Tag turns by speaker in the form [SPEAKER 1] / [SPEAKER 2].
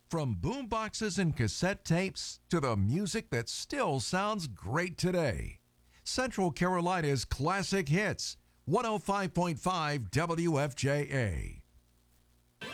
[SPEAKER 1] From boomboxes and cassette tapes to the music that still sounds great today. Central Carolina's classic hits. 105.5 WFJA.